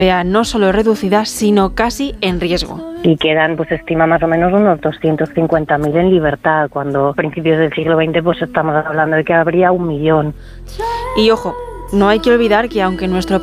vea no solo reducida, sino casi en riesgo. Y quedan, pues estima más o menos unos 250.000 en libertad, cuando a principios del siglo XX pues estamos hablando de que habría 1 millón. Y ojo, no hay que olvidar que aunque nuestro